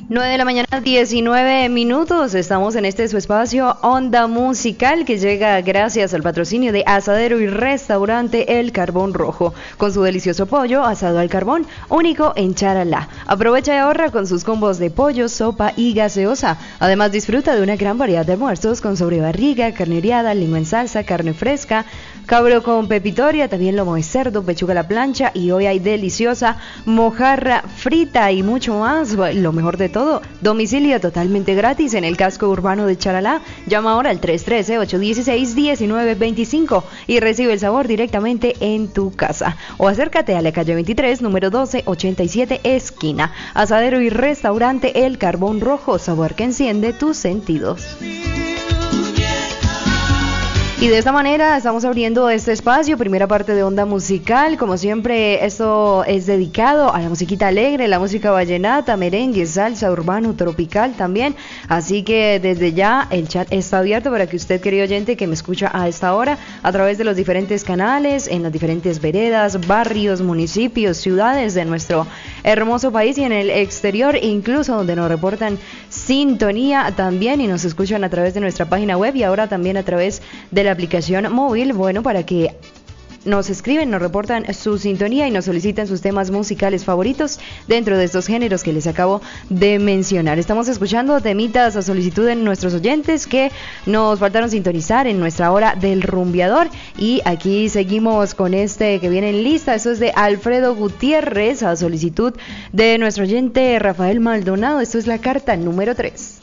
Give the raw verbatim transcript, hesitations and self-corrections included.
nueve de la mañana, diecinueve minutos. Estamos en este su espacio Onda Musical que llega gracias al patrocinio de Asadero y Restaurante El Carbón Rojo, con su delicioso pollo asado al carbón, único en Charalá. Aprovecha y ahorra con sus combos de pollo, sopa y gaseosa. Además, disfruta de una gran variedad de almuerzos con sobrebarriga, carne oreada, lengua en salsa, carne fresca, cabro con pepitoria, también lomo de cerdo, pechuga a la plancha, y hoy hay deliciosa mojarra frita y mucho más. Lo mejor de todo, domicilio totalmente gratis en el casco urbano de Charalá. Llama ahora al tres uno tres, ocho uno seis, uno nueve dos cinco y recibe el sabor directamente en tu casa. O acércate a la calle veintitrés, número doce ochenta y siete, esquina. Asadero y Restaurante El Carbón Rojo, sabor que enciende tus sentidos. Y de esta manera estamos abriendo este espacio, primera parte de Onda Musical. Como siempre, esto es dedicado a la musiquita alegre, la música vallenata, merengue, salsa, urbano, tropical también. Así que desde ya el chat está abierto para que usted, querido oyente, que me escucha a esta hora, a través de los diferentes canales, en las diferentes veredas, barrios, municipios, ciudades de nuestro hermoso país y en el exterior, incluso donde nos reportan sintonía también y nos escuchan a través de nuestra página web y ahora también a través de la aplicación móvil, bueno, para que nos escriben, nos reportan su sintonía y nos solicitan sus temas musicales favoritos dentro de estos géneros que les acabo de mencionar. Estamos escuchando temitas a solicitud de nuestros oyentes que nos faltaron sintonizar en nuestra hora del rumbeador, y aquí seguimos con este que viene en lista. Esto es de Alfredo Gutiérrez a solicitud de nuestro oyente Rafael Maldonado. Esto es la carta número tres.